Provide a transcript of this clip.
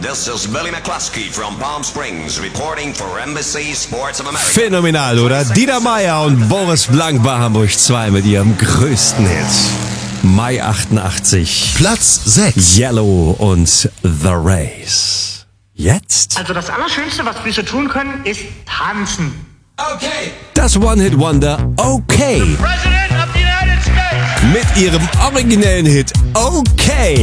This is Billy McCluskey from Palm Springs reporting for Embassy Sports of America. Phänomenal, oder? Dieter Meier und Boris Blank bei Hamburg 2 mit ihrem größten Hit. Mai 88. Platz 6. Yellow und The Race. Jetzt? Also das Allerschönste, was wir so tun können, ist tanzen. Okay. Das One-Hit-Wonder Okay. President of the United States. Mit ihrem originellen Hit Okay.